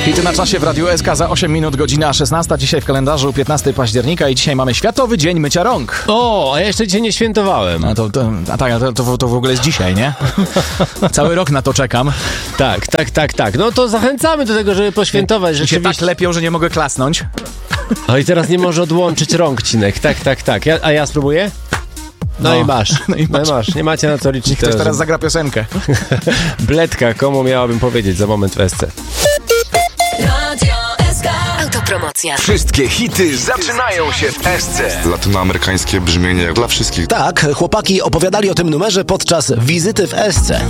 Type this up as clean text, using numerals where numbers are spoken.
Hity na czasie w Radiu SK za 8 minut, godzina 16. Dzisiaj w kalendarzu 15 października i dzisiaj mamy Światowy Dzień Mycia Rąk. O, a ja jeszcze dzisiaj nie świętowałem. To w ogóle jest dzisiaj, nie? Cały rok na to czekam. Tak. No to zachęcamy do tego, żeby poświętować. I się tak lepią, że nie mogę klasnąć. O, i teraz nie może odłączyć rąk, Cinek. Tak. A ja spróbuję? No i masz. Nie macie na co liczyć. Ktoś teraz zagra piosenkę. Bledka, komu miałabym powiedzieć za moment w SC. Autopromocja. Wszystkie hity zaczynają się w SC. Latynoamerykańskie brzmienie dla wszystkich. Tak, chłopaki opowiadali o tym numerze podczas wizyty w SC.